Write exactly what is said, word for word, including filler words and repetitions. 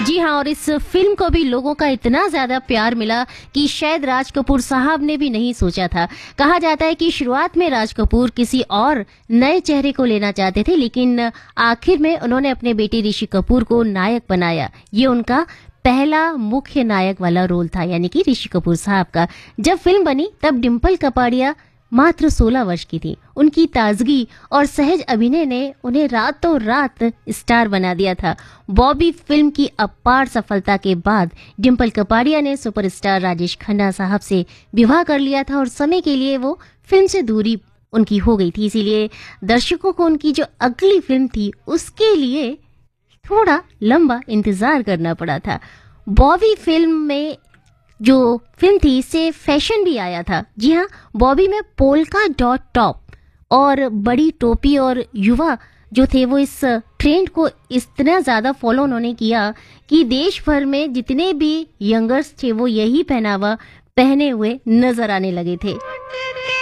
जी हाँ, और इस फिल्म को भी लोगों का इतना ज्यादा प्यार मिला कि शायद राज कपूर साहब ने भी नहीं सोचा था। कहा जाता है कि शुरुआत में राज कपूर किसी और नए चेहरे को लेना चाहते थे, लेकिन आखिर में उन्होंने अपने बेटे ऋषि कपूर को नायक बनाया। ये उनका पहला मुख्य नायक वाला रोल था, यानी कि ऋषि कपूर साहब का। जब फिल्म बनी तब डिम्पल कपाड़िया मात्र सोलह वर्ष की थी। उनकी ताजगी और सहज अभिनय ने उन्हें रातों रात स्टार बना दिया था। बॉबी फिल्म की अपार सफलता के बाद डिम्पल कपाड़िया ने सुपरस्टार राजेश खन्ना साहब से विवाह कर लिया था और समय के लिए वो फिल्म से दूरी उनकी हो गई थी। इसीलिए दर्शकों को उनकी जो अगली फिल्म थी उसके लिए थोड़ा लंबा इंतजार करना पड़ा था। बॉबी फिल्म में जो फिल्म थी इससे फैशन भी आया था। जी हाँ, बॉबी में पोल्का डॉट टॉप और बड़ी टोपी और युवा जो थे वो इस ट्रेंड को इतना ज़्यादा फॉलो उन्होंने किया कि देश भर में जितने भी यंगर्स थे वो यही पहनावा पहने हुए नजर आने लगे थे।